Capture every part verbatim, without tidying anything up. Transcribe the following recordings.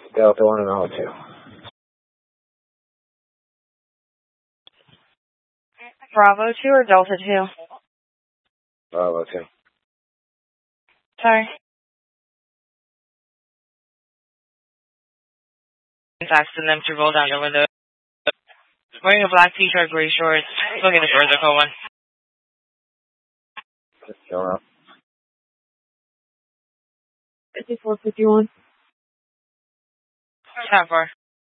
Delta one and all two. Bravo two or Delta two? Bravo two. Sorry. Asking them to roll down their window. Wearing a black t-shirt, gray shorts. Looking at the doors are one. Just showing up. fifty-four fifty-one. ten four.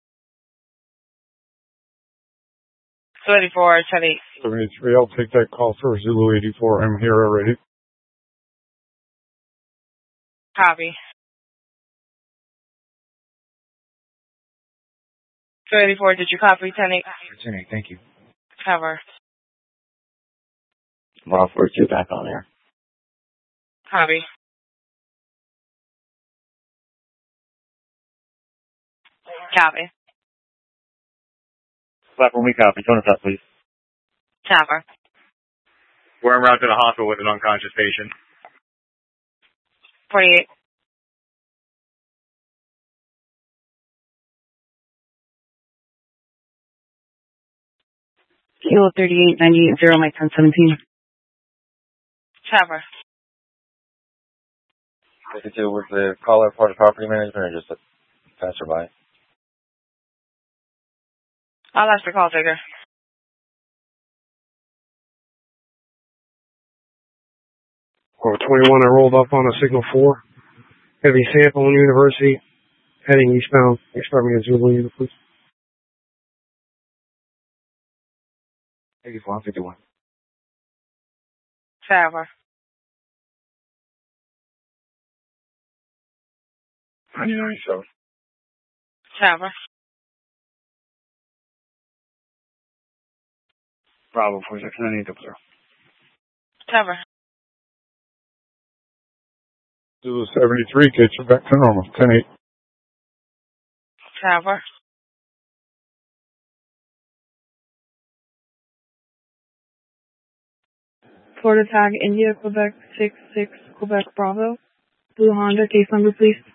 seventy-four, ten eight. seventy-three, I'll take that call for Zulu eighty-four. I'm here already. Copy. seventy-four, did you copy? ten eight. ten eight, thank you. Cover. Bravo four two back on air. Copy. Copy. Platform, we copy. Tone us up, please. Cover. We're en route to the hospital with an unconscious patient. forty-eight. Kilo thirty-eight ninety-eight zero, Mike ten seventeen. Cover. fifty-two, was the caller part of property management or just a passerby? I'll ask the call taker. Or twenty-one, I rolled up on a signal four. Heavy sample in University, heading eastbound. Expect me at Zulu Unit, please. eighty-four, fifty-one. Cover. ninety-nine, so. Cover. Bravo four six nine eight double zero. Cover. Zulu seventy-three, get you back to normal. ten eight. Cover. Florida tag India, Quebec six six, Quebec Bravo. Blue Honda, case number please.